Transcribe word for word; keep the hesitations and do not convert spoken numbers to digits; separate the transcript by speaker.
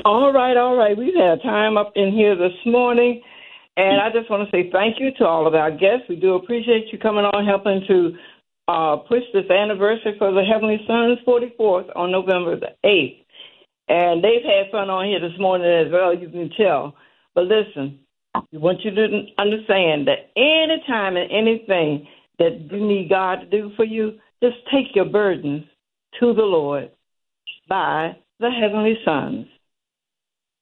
Speaker 1: All right, all right. We've had time up in here this morning, and I just want to say thank you to all of our guests. We do appreciate you coming on, helping to uh, push this anniversary for the Heavenly Son's forty-fourth on November the eighth. And they've had fun on here this morning as well, you can tell. But listen, we want you to understand that anytime and anything that you need God to do for you, just take your burdens to the Lord by the Heavenly Sons.